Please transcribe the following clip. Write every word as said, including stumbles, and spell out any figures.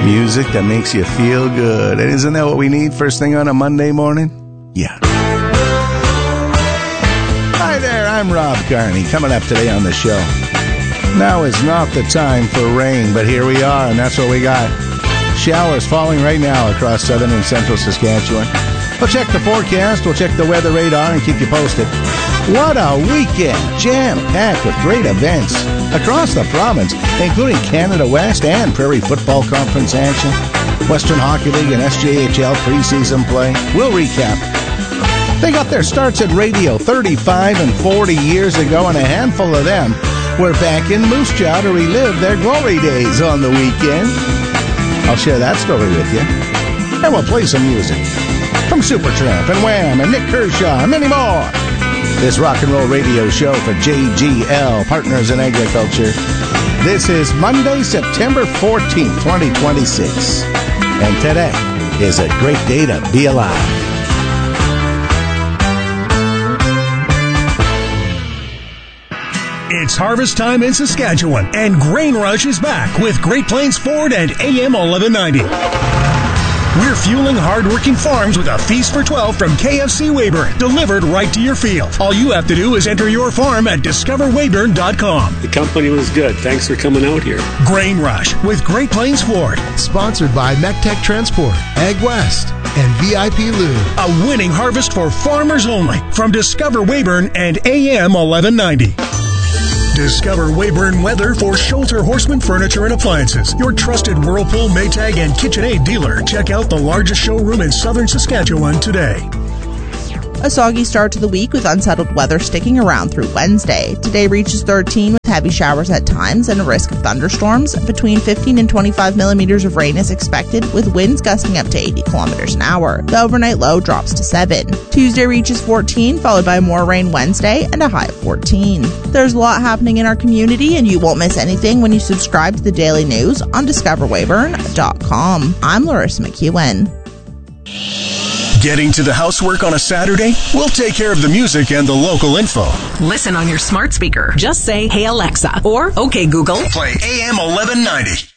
Music that makes you feel good. And isn't that what we need first thing on a Monday morning? Yeah. Hi there, I'm Rob Carney. Coming up today on the show. Now is not the time for rain, but here we are, and that's what we got. Showers falling right now across southern and central Saskatchewan. We'll check the forecast, we'll check the weather radar, and keep you posted. What a weekend! Jam-packed with great events across the province, including Canada West and Prairie Football Conference action, Western Hockey League and S J H L preseason play. We'll recap. They got their starts at radio thirty-five and forty years ago, and a handful of them were back in Moose Jaw to relive their glory days on the weekend. I'll share that story with you. And we'll play some music from Supertramp and Wham and Nick Kershaw and many more. This rock and roll radio show for J G L, Partners in Agriculture. This is Monday, September fourteenth, twenty twenty-six. And today is a great day to be alive. It's harvest time in Saskatchewan, and Grain Rush is back with Great Plains Ford and A M eleven ninety. We're fueling hard-working farms with a feast for twelve from K F C Weyburn, delivered right to your field. All you have to do is enter your farm at discover weyburn dot com. The company was good. Thanks for coming out here. Grain Rush with Great Plains Ford. Sponsored by MecTech Transport, Ag West, and V I P Lube. A winning harvest for farmers only from Discover Weyburn and A M eleven ninety. Discover Weyburn Weather for Scholter Horseman Furniture and Appliances, your trusted Whirlpool, Maytag, and KitchenAid dealer. Check out the largest showroom in southern Saskatchewan today. A soggy start to the week with unsettled weather sticking around through Wednesday. Today reaches thirteen with heavy showers at times and a risk of thunderstorms. Between fifteen and twenty-five millimeters of rain is expected, with winds gusting up to eighty kilometers an hour. The overnight low drops to seven. Tuesday reaches fourteen, followed by more rain Wednesday and a high of fourteen. There's a lot happening in our community, and you won't miss anything when you subscribe to the daily news on discover weyburn dot com. I'm Larissa McEwen. Getting to the housework on a Saturday? We'll take care of the music and the local info. Listen on your smart speaker. Just say, "Hey Alexa," or "Okay Google." Play A M eleven ninety.